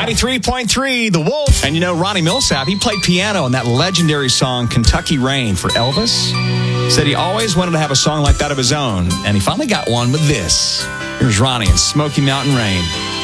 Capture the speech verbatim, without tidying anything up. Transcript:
ninety-three point three, The Wolf. And you know, Ronnie Millsap, he played piano in that legendary song, Kentucky Rain, for Elvis. Said he always wanted to have a song like that of his own, and he finally got one with this. Here's Ronnie and Smoky Mountain Rain.